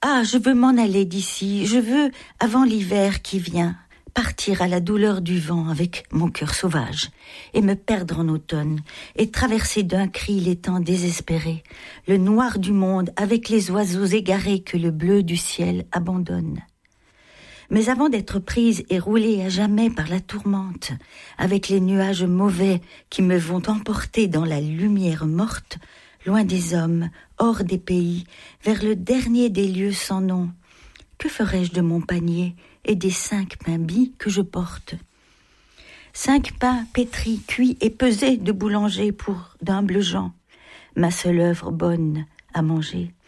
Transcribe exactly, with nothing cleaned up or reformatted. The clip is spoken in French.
Ah, je veux m'en aller d'ici, je veux, avant l'hiver qui vient, partir à la douleur du vent avec mon cœur sauvage, et me perdre en automne, et traverser d'un cri les temps désespérés, le noir du monde avec les oiseaux égarés que le bleu du ciel abandonne. Mais avant d'être prise et roulée à jamais par la tourmente, avec les nuages mauvais qui me vont emporter dans la lumière morte, loin des hommes, hors des pays, vers le dernier des lieux sans nom, que ferais-je de mon panier et des cinq pains bis que je porte? Cinq pains pétris, cuits et pesés de boulanger pour d'humbles gens, ma seule œuvre bonne à manger.